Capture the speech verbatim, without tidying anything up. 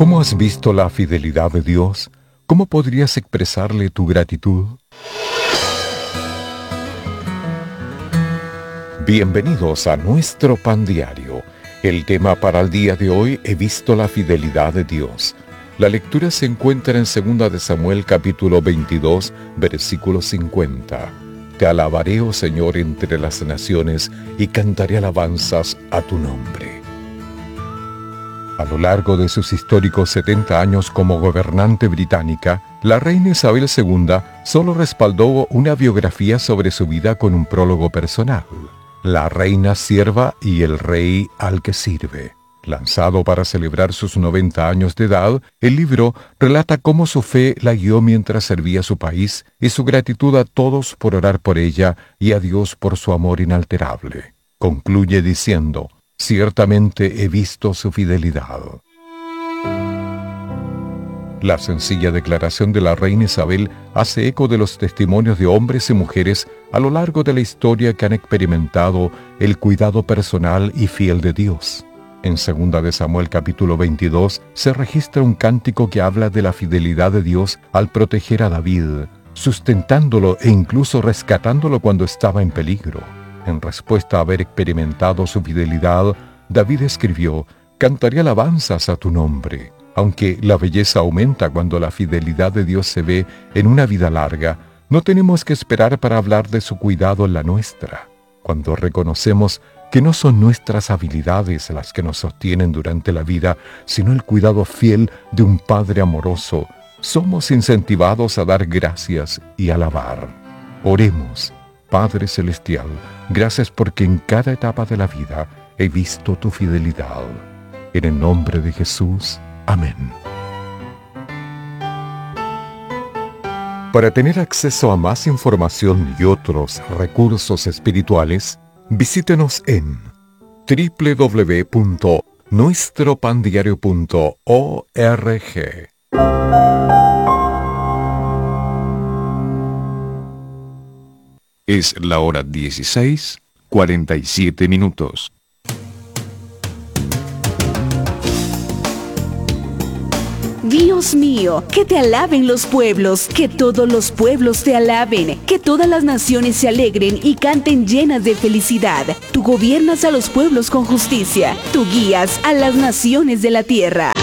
¿Cómo has visto la fidelidad de Dios? ¿Cómo podrías expresarle tu gratitud? Bienvenidos a nuestro Pan Diario. El tema para el día de hoy: he visto la fidelidad de Dios. La lectura se encuentra en segunda de Samuel capítulo veintidós, versículo cincuenta. Te alabaré, oh Señor, entre las naciones, y cantaré alabanzas a tu nombre. A lo largo de sus históricos setenta años como gobernante británica, la reina Isabel segunda solo respaldó una biografía sobre su vida con un prólogo personal: La reina sierva y el rey al que sirve. Lanzado para celebrar sus noventa años de edad, el libro relata cómo su fe la guió mientras servía a su país y su gratitud a todos por orar por ella y a Dios por su amor inalterable. Concluye diciendo: ciertamente he visto su fidelidad. La sencilla declaración de la reina Isabel hace eco de los testimonios de hombres y mujeres a lo largo de la historia que han experimentado el cuidado personal y fiel de Dios. En segunda de Samuel capítulo veintidós se registra un cántico que habla de la fidelidad de Dios al proteger a David, sustentándolo e incluso rescatándolo cuando estaba en peligro. En respuesta a haber experimentado su fidelidad, David escribió: «Cantaré alabanzas a tu nombre». Aunque la belleza aumenta cuando la fidelidad de Dios se ve en una vida larga, no tenemos que esperar para hablar de su cuidado en la nuestra. Cuando reconocemos que no son nuestras habilidades las que nos sostienen durante la vida, sino el cuidado fiel de un Padre amoroso, somos incentivados a dar gracias y alabar. Oremos. Padre Celestial, gracias porque en cada etapa de la vida he visto tu fidelidad. En el nombre de Jesús, amén. Para tener acceso a más información y otros recursos espirituales, visítenos en doble u doble u doble u punto nuestro pan diario punto org. Es la hora dieciséis, cuarenta y siete minutos. Dios mío, que te alaben los pueblos, que todos los pueblos te alaben, que todas las naciones se alegren y canten llenas de felicidad. Tú gobiernas a los pueblos con justicia, tú guías a las naciones de la tierra.